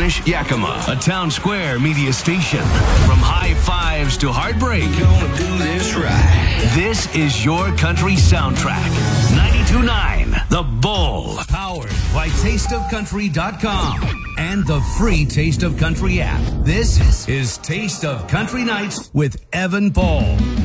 Fresh Yakima, a Town Square media station. From high fives to heartbreak. Gonna do this right. This is your country soundtrack. 92.9 The Bull. Powered by TasteOfCountry.com and the free Taste of Country app. This is Taste of Country Nights with Evan Paul.